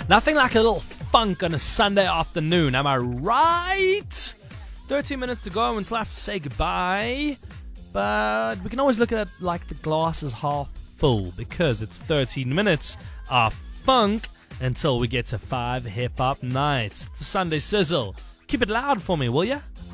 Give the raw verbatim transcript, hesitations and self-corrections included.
Nothing like a little funk on a Sunday afternoon, am I right? thirteen minutes to go and we'll have to say goodbye. But we can always look at it like the glass is half full, because it's thirteen minutes of funk until we get to five hip-hop nights. The Sunday Sizzle. Keep it loud for me, will ya?